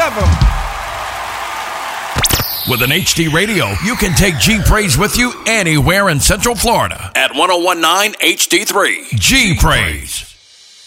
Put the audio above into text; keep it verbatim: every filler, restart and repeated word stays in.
love them. With an H D radio, you can take G-Praise with you anywhere in Central Florida at one oh one nine H D three. G-Praise.